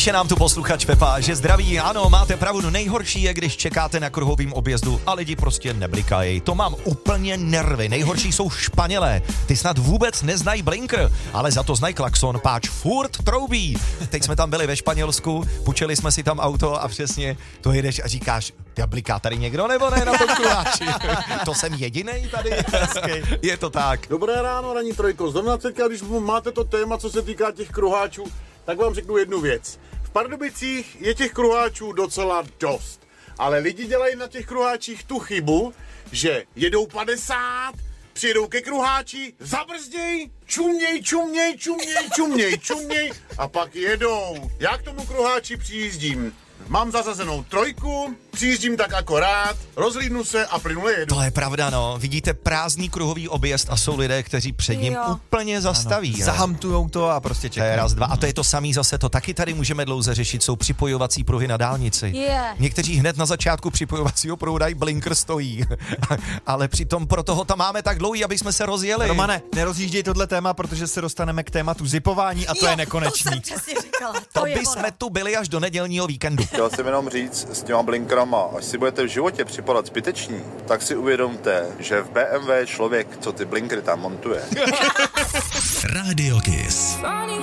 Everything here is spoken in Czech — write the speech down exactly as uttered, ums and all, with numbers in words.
Píše nám tu posluchač Pepa, že zdraví, ano, máte pravdu, nejhorší je, když čekáte na kruhovým objezdu a lidi prostě neblikají. To mám úplně nervy, nejhorší jsou Španělé, ty snad vůbec neznají blinker, ale za to znají klakson, páč furt troubí. Teď jsme tam byli ve Španělsku, půjčili jsme si tam auto a přesně to jedeš a říkáš, já bliká tady někdo nebo ne na tom kruháči? To jsem jedinej tady? Je to tak. Dobré ráno, ranní trojko. Zrovna teďka, když máte to téma, co se týká těch kruháčů, tak vám řeknu jednu věc. V Pardubicích je těch kruháčů docela dost, ale lidi dělají na těch kruháčích tu chybu, že jedou padesát, přijedou ke kruháči, zabrzděj, čuměj, čuměj, čuměj, čuměj, čuměj a pak jedou. Já k tomu kruháči přijíždím. Mám zařazenou trojku, přijíždím tak akorát, rozhlídnu se a plynule jedu. To je pravda, no. Vidíte prázdný kruhový objezd a jsou lidé, kteří před ním jo. úplně zastaví. Zahamtujou to a prostě čekají. To je raz, dva. A to je to samý zase, to taky tady můžeme dlouze řešit, jsou připojovací pruhy na dálnici. Yeah. Někteří hned na začátku připojovacího pruhu dají blinker stojí, ale přitom pro toho tam máme tak dlouhý, aby jsme se rozjeli. Romane, nerozjížděj tohle téma, protože se dostaneme k tématu zipování a to jo, je nekonečný. To jsem přesně říkala. To, to by jsme tu byli až do nedělního víkendu. Chtěl jsem jenom říct s těma blinkrama, až si budete v životě připadat zbyteční, tak si uvědomte, že v bé em vé je člověk, co ty blinkry tam montuje. Radio Kiss.